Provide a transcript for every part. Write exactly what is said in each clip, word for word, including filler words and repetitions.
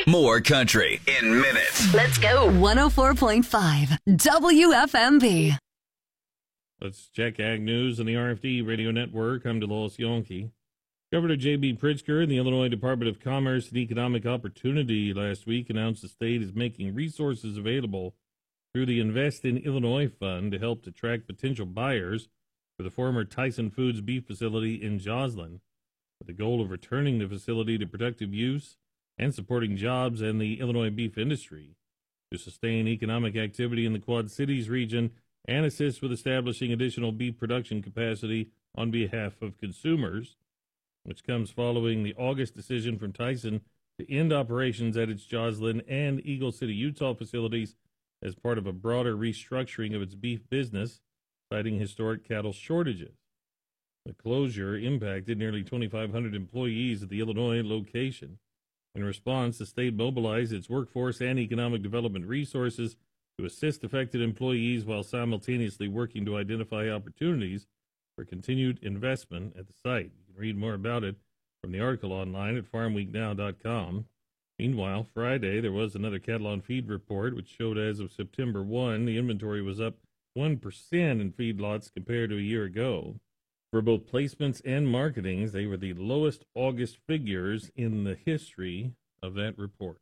More country in minutes. Let's go. one oh four point five W F M B. Let's check Ag News on the R F D Radio Network. I'm DeLois Yonke. Governor J B. Pritzker and the Illinois Department of Commerce and Economic Opportunity last week announced the state is making resources available through the Invest in Illinois Fund to help attract potential buyers for the former Tyson Foods beef facility in Joslyn, with the goal of returning the facility to productive use and supporting jobs and the Illinois beef industry to sustain economic activity in the Quad Cities region and assist with establishing additional beef production capacity on behalf of consumers, which comes following the August decision from Tyson to end operations at its Joslyn and Eagle City, Utah facilities as part of a broader restructuring of its beef business, citing historic cattle shortages. The closure impacted nearly twenty-five hundred employees at the Illinois location. In response, the state mobilized its workforce and economic development resources to assist affected employees while simultaneously working to identify opportunities for continued investment at the site. You can read more about it from the article online at farm week now dot com. Meanwhile, Friday, there was another cattle on feed report, which showed as of September first, the inventory was up one percent in feedlots compared to a year ago. For both placements and marketings, they were the lowest August figures in the history of that report.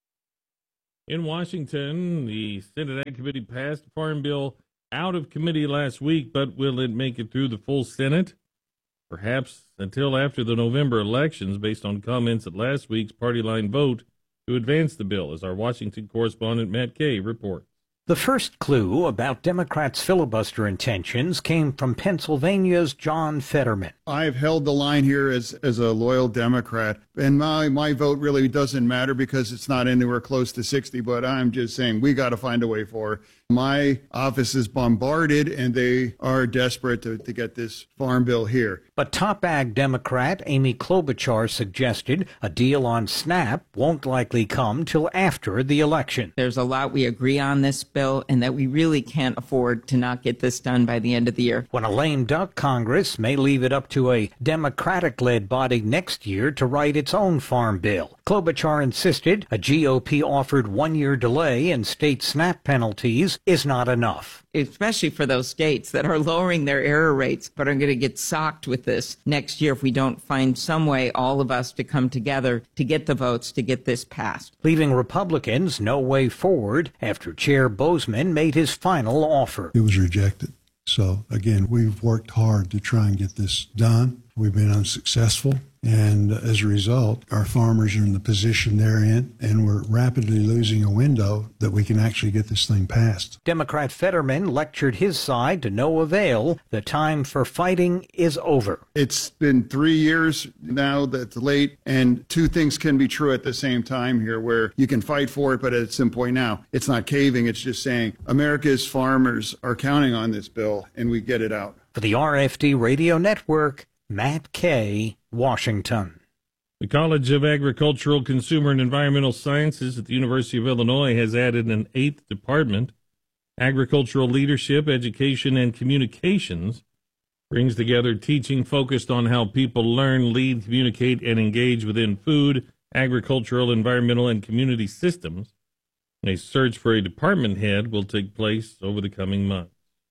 In Washington, the Senate Ag Committee passed a farm bill out of committee last week, but will it make it through the full Senate? Perhaps until after the November elections, based on comments at last week's party line vote to advance the bill, as our Washington correspondent Matt Kay reports. The first clue about Democrats' filibuster intentions came from Pennsylvania's John Fetterman. I've held the line here as, as a loyal Democrat, and my, my vote really doesn't matter because it's not anywhere close to sixty, but I'm just saying we got to find a way for my office is bombarded, and they are desperate to, to get this farm bill here. But top ag Democrat Amy Klobuchar suggested a deal on SNAP won't likely come till after the election. There's a lot we agree on this bill, and that we really can't afford to not get this done by the end of the year. When a lame duck Congress may leave it up to a Democratic-led body next year to write its own farm bill. Klobuchar insisted a G O P-offered one-year delay in state SNAP penalties is not enough. Especially for those states that are lowering their error rates but are going to get socked with this next year if we don't find some way, all of us, to come together to get the votes to get this passed. Leaving Republicans no way forward after Chair Bozeman made his final offer. It was rejected. So, again, we've worked hard to try and get this done. We've been unsuccessful. And as a result, our farmers are in the position they're in, and we're rapidly losing a window that we can actually get this thing passed. Democrat Fetterman lectured his side to no avail. The time for fighting is over. It's been three years now that's late, and two things can be true at the same time here, where you can fight for it, but at some point now, it's not caving. It's just saying America's farmers are counting on this bill, and we get it out. For the R F D Radio Network, Matt Kay, Washington. The College of Agricultural, Consumer, and Environmental Sciences at the University of Illinois has added an eighth department. Agricultural Leadership, Education, and Communications brings together teaching focused on how people learn, lead, communicate, and engage within food, agricultural, environmental, and community systems. A search for a department head will take place over the coming months.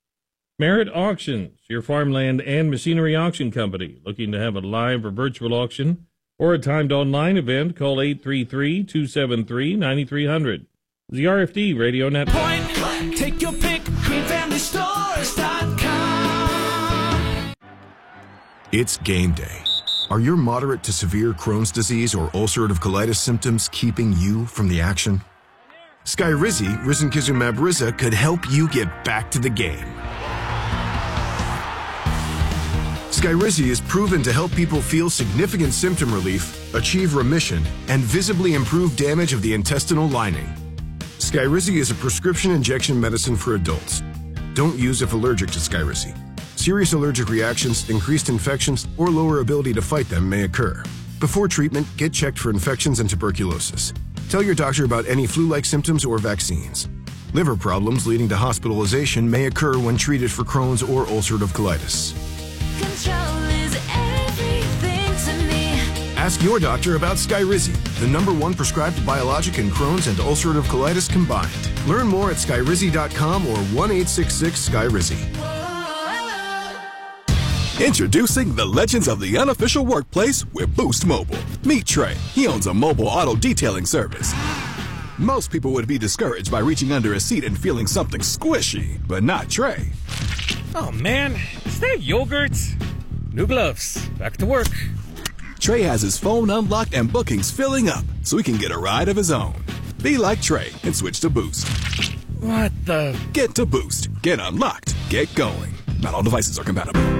Merit Auctions, your farmland and machinery auction company. Looking to have a live or virtual auction or a timed online event? Call eight three three, two seven three, nine three zero zero. The R F D Radio Network. Point, take your pick, green family stores dot com. It's game day. Are your moderate to severe Crohn's disease or ulcerative colitis symptoms keeping you from the action? Skyrizi, risankizumab Riza, could help you get back to the game. Skyrizi is proven to help people feel significant symptom relief, achieve remission, and visibly improve damage of the intestinal lining. Skyrizi is a prescription injection medicine for adults. Don't use if allergic to Skyrizi. Serious allergic reactions, increased infections, or lower ability to fight them may occur. Before treatment, get checked for infections and tuberculosis. Tell your doctor about any flu-like symptoms or vaccines. Liver problems leading to hospitalization may occur when treated for Crohn's or ulcerative colitis. Control is everything to me. Ask Ask your doctor about Skyrizi, the number one prescribed biologic in Crohn's and ulcerative colitis combined. Learn more at skyrizi dot com or one eight six six Skyrizi. Introducing the legends of the unofficial workplace with Boost Mobile. Meet Trey. He owns a mobile auto detailing service. Most people would be discouraged by reaching under a seat and feeling something squishy, but not Trey. Oh man, is that yogurt? New gloves. Back to work. Trey has his phone unlocked and bookings filling up, so he can get a ride of his own. Be like Trey and switch to Boost. What the? Get to Boost. Get unlocked. Get going. Not all devices are compatible.